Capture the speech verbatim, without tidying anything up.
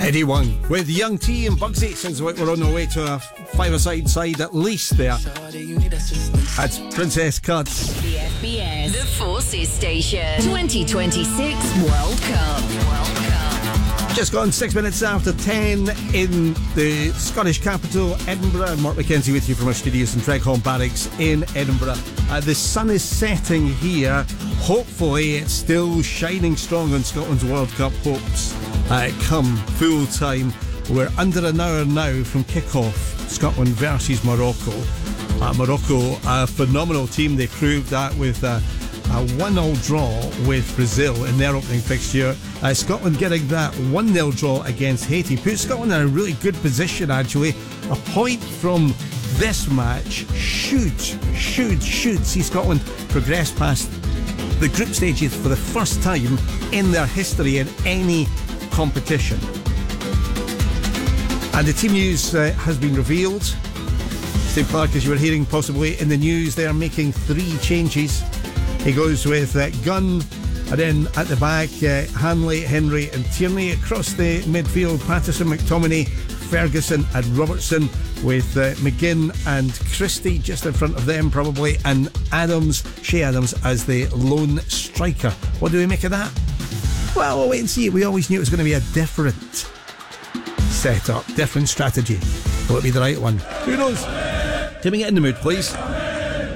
Eddie Wong with Young T and Bugsy. Sounds like we're on our way to a five-a-side side at least there. That's Princess Cuts. The F B S, the Forces Station, twenty twenty-six World Cup. World Cup. Just gone six minutes after ten in the Scottish capital, Edinburgh. Mark McKenzie with you from our studios in Treghorn Barracks in Edinburgh. Uh, the sun is setting here. Hopefully it's still shining strong on Scotland's World Cup hopes. Uh, come full time. We're under an hour now from kick-off. Scotland versus Morocco. Uh, Morocco, a phenomenal team. They proved that with uh, a one-all draw with Brazil in their opening fixture. Uh, Scotland getting that one-nil draw against Haiti puts Scotland in a really good position, actually. A point from this match should, should, should see Scotland progress past the group stages for the first time in their history in any competition. And the team news uh, has been revealed. Steve Clark, as you were hearing possibly in the news, they are making three changes. He goes with uh, Gunn, and then at the back, uh, Hanley, Henry and Tierney. Across the midfield, Patterson, McTominay, Ferguson and Robertson, with uh, McGinn and Christie just in front of them probably, and Adams, Shea Adams as the lone striker. What do we make of that? Well, we'll wait and see. We always knew it was going to be a different setup, different strategy. Will it be the right one? Who knows? Can we get in the mood, please?